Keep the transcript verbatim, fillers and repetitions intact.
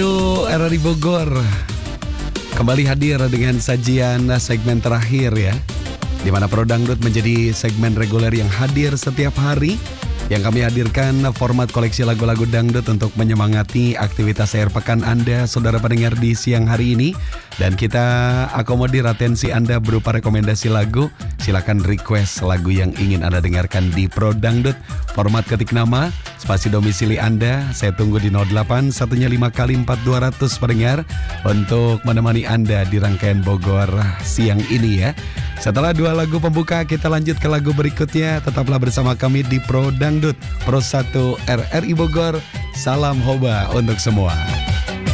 satu R R I Bogor kembali hadir dengan sajian segmen terakhir ya, di mana Pro Dangdut menjadi segmen reguler yang hadir setiap hari, yang kami hadirkan format koleksi lagu-lagu dangdut untuk menyemangati aktivitas akhir pekan Anda, saudara pendengar, di siang hari ini. Dan kita akomodir atensi Anda berupa rekomendasi lagu. Silakan request lagu yang ingin Anda dengarkan di Pro Dangdut. Format ketik nama, spasi domisili Anda. Saya tunggu di nol delapan satunya lima kali empat dua ratus pendengar untuk menemani Anda di rangkaian Bogor siang ini ya. Setelah dua lagu pembuka, kita lanjut ke lagu berikutnya. Tetaplah bersama kami di Pro Dangdut, Pro satu R R I Bogor. Salam Hoba untuk semua.